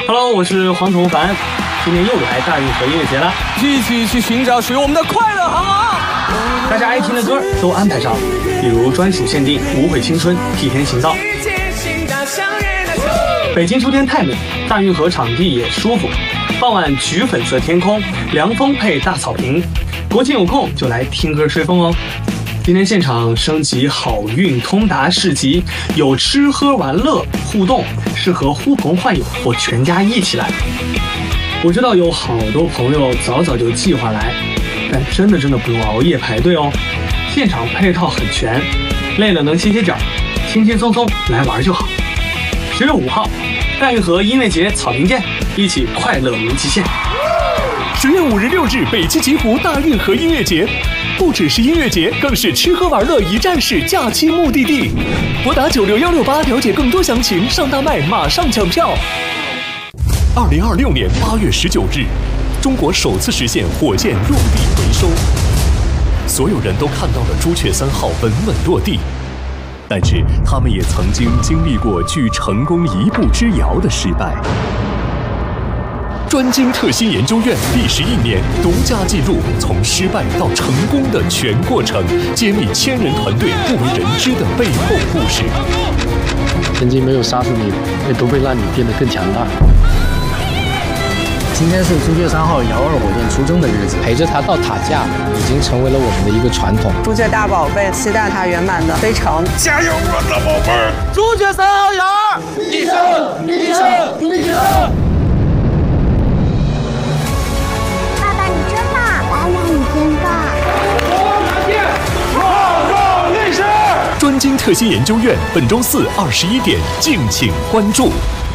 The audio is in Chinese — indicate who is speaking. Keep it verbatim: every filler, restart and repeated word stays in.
Speaker 1: Hello， 我是黄同凡，今天又来大运河音乐节了，
Speaker 2: 一起去寻找属于我们的快乐，好不好？
Speaker 1: 大家爱听的歌都安排上了，比如专属限定《无悔青春》、《替天行道》。北京秋天太美，大运河场地也舒服，傍晚橘粉色天空，凉风配大草坪。国庆有空就来听歌吹风哦。今天现场升级好运通达市集，有吃喝玩乐互动，适合呼朋唤友或全家一起来。我知道有好多朋友早早就计划来，但真的真的不用熬夜排队哦。现场配套很全，累了能歇歇脚，轻轻松松来玩就好。十月五号，大运河音乐节草坪见，一起快乐无极限。
Speaker 3: 十月五日六日，北七极湖大运河音乐节。不只是音乐节，更是吃喝玩乐一站式假期目的地。拨打九六幺六八了解更多详情，上大麦马上抢票。二零二六年八月十九日，中国首次实现火箭落地回收。所有人都看到了朱雀三号稳稳落地，但是他们也曾经经历过距成功一步之遥的失败。专精特新研究院历时一年，独家记录从失败到成功的全过程，揭秘千人团队不为人知的背后故事。
Speaker 4: 曾经没有杀死你，也都会让你变得更强大。
Speaker 5: 今天是朱雀三号遥二火箭出征的日子，
Speaker 4: 陪着它到塔架已经成为了我们的一个传统。
Speaker 6: 朱雀大宝贝，期待它圆满的飞成。
Speaker 2: 加油，我的宝贝儿！朱雀三号遥二，立正，立正，立正。
Speaker 3: 专精特新研究院本周四二十一点，敬请关注。